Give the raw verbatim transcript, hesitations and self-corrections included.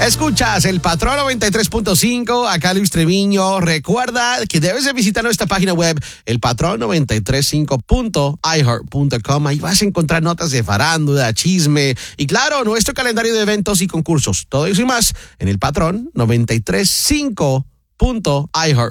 Escuchas el Patrón noventa y tres punto cinco, acá Luis Treviño. Recuerda que debes de visitar nuestra página web, el patrón noventa y tres punto cinco punto i heart punto com. Ahí vas a encontrar notas de farándula, chisme y, claro, nuestro calendario de eventos y concursos. Todo eso y más en el Patrón noventa y tres punto cinco punto i heart